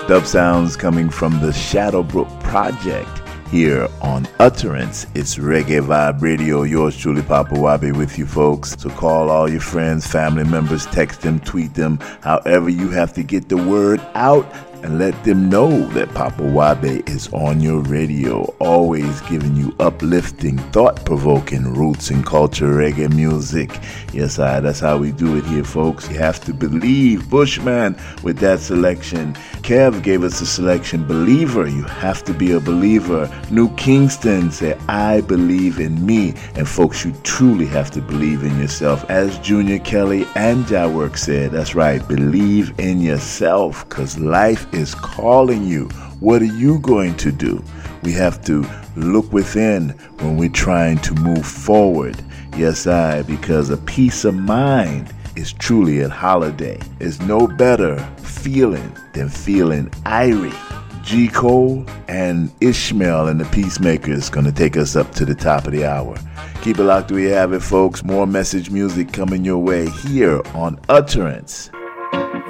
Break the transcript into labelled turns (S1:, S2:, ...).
S1: Dub sounds coming from the Shadowbrook Project here on Utterance. It's Reggae Vibe Radio. Yours truly, Papa Wabi, with you folks. So call all your friends, family members, text them, tweet them, however you have to get the word out, and let them know that Papa Wabi is on your radio, always giving you uplifting, thought-provoking roots and culture reggae music. Yes, that's how we do it here, folks. You have to believe. Bushman with that selection. Kev gave us a selection, Believer. You have to be a believer. New Kingston said, I believe in me. And folks, you truly have to believe in yourself. As Junior Kelly and Jawork said, that's right, believe in yourself, because life is calling you. What are you going to do? We have to look within when we're trying to move forward. Yes, because a peace of mind is truly a holiday. There's no better feeling than feeling irie. G. Cole and Ishmael and the Peacemakers going to take us up to the top of the hour. Keep it locked where you have it, folks. More message music coming your way here on Utterance.